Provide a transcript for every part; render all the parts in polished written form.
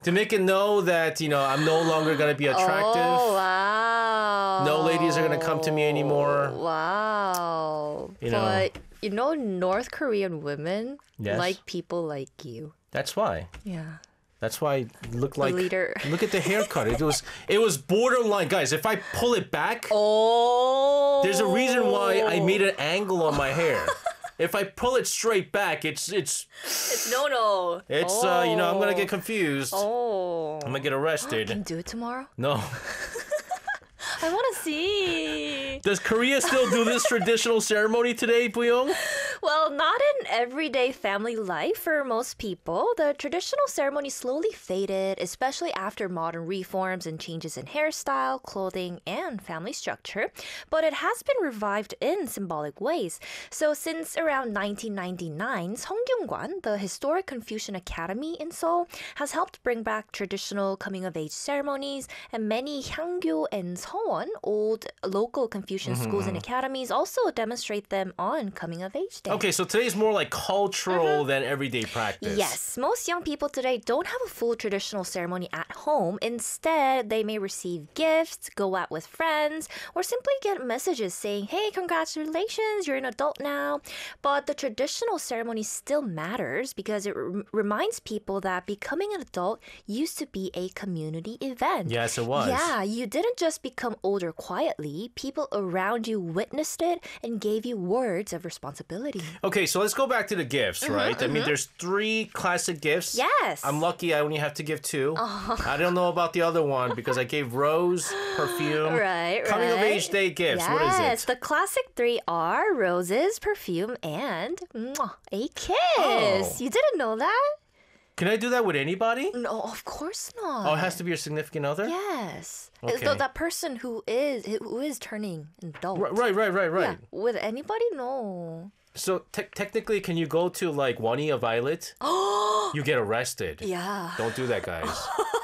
To make it know that, I'm no longer going to be attractive. Oh, wow. No ladies are going to come to me anymore. Wow. But, North Korean women Yes. like people like you. That's why. Yeah. That's why I look like... leader. Look at the haircut. It was borderline. Guys, if I pull it back, Oh. there's a reason why I made an angle on my hair. If I pull it straight back, it's no. I'm going to get confused. Oh. I'm going to get arrested. Can you do it tomorrow? No. I want to see. Does Korea still do this traditional ceremony today, Buyong? Well, not in everyday family life for most people. The traditional ceremony slowly faded, especially after modern reforms and changes in hairstyle, clothing, and family structure. But it has been revived in symbolic ways. So since around 1999, Seonggyungkwan, the historic Confucian Academy in Seoul, has helped bring back traditional coming-of-age ceremonies, and many Hangyo and Seowon, old local Confucian schools and academies, also demonstrate them on coming-of-age day. Okay, so today's more like cultural than everyday practice. Yes, most young people today don't have a full traditional ceremony at home. Instead, they may receive gifts, go out with friends, or simply get messages saying, hey, congratulations, you're an adult now. But the traditional ceremony still matters because it reminds people that becoming an adult used to be a community event. Yes, it was. Yeah, you didn't just become older quietly. People around you witnessed it and gave you words of responsibility. Okay, so let's go back to the gifts, right? I mean, there's 3 classic gifts. Yes. I'm lucky I only have to give 2. I don't know about the other one because I gave rose, perfume. Right. Coming of age day gifts. Yes, What is it? the classic 3 are roses, perfume, and a kiss. Oh. You didn't know that? Can I do that with anybody? No, of course not. Oh, it has to be your significant other? Yes. Okay. That person who is turning an adult. Right. Yeah. With anybody? No. So technically, can you go to like Wani or Violet? You get arrested. Yeah. Don't do that, guys.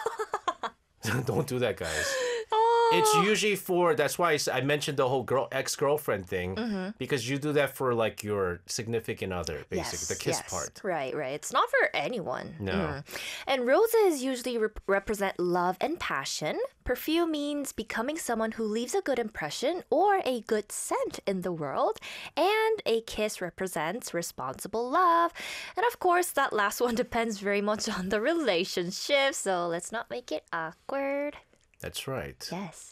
Don't do that, guys. Oh. It's usually that's why I mentioned the whole ex-girlfriend thing, because you do that for like your significant other, basically, the kiss part. Right. It's not for anyone. No. And roses usually represent love and passion. Perfume means becoming someone who leaves a good impression or a good scent in the world. And a kiss represents responsible love. And of course, that last one depends very much on the relationship, so let's not make it awkward. That's right. Yes.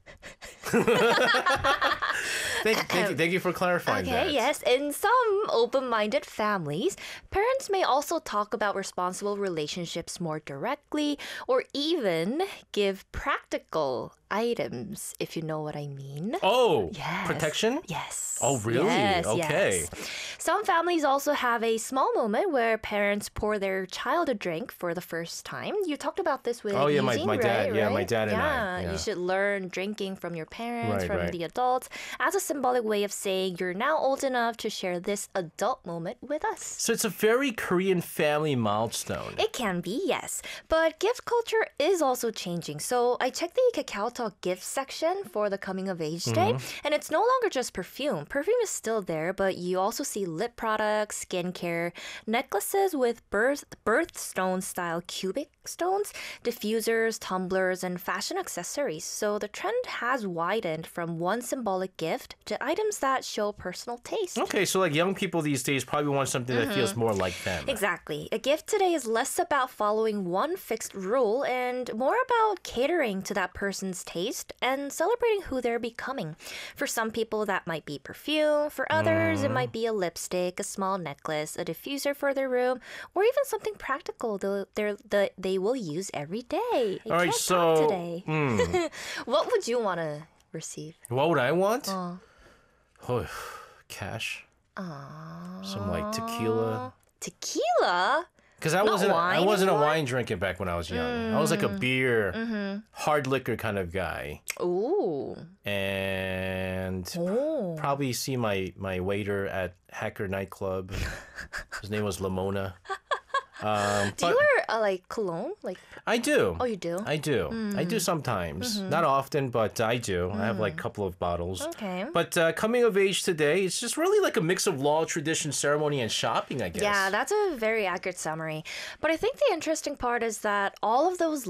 Thank you for clarifying that. Okay, yes. In some open-minded families, parents may also talk about responsible relationships more directly or even give practical items, if you know what I mean. Oh, Yes. protection? Yes. Oh, really? Yes, Okay. yes. Some families also have a small moment where parents pour their child a drink for the first time. You talked about this with Oh, yeah, Eugene, my dad. right? Yeah, my dad and I. Yeah, Yeah. you should learn drinking from your parents, Right, from right. the adults, as a symbolic way of saying you're now old enough to share this adult moment with us. So it's a very Korean family milestone. It can be, yes. But gift culture is also changing. So I checked the KakaoTalk gift section for the coming of age day, and it's no longer just perfume. Perfume is still there, but you also see lip products, skincare, necklaces with birthstone style cubic stones, diffusers, tumblers, and fashion accessories. So the trend has widened from one symbolic gift to items that show personal taste. Okay, so like young people these days probably want something that feels more like them. Exactly. A gift today is less about following one fixed rule and more about catering to that person's taste and celebrating who they're becoming. For some people, that might be perfume. For others, it might be a lipstick, a small necklace, a diffuser for their room, or even something practical they will use every day. All right, Can't so talk today. What would you want to receive? what would I want? Oh, cash. Some like tequila. Tequila? Because I Not wasn't wine a anymore? wine drinker back when I was young. I was like a beer, hard liquor kind of guy. Ooh. And probably see my waiter at Hacker nightclub. His name was Lamona. Do you wear like cologne? Like, I do. oh, you do? I do. I do sometimes. Not often, but I do. I have like a couple of bottles. Okay. But coming of age today, it's just really like a mix of law, tradition, ceremony, and shopping, I guess. Yeah, that's a very accurate summary. But I think the interesting part is that all of those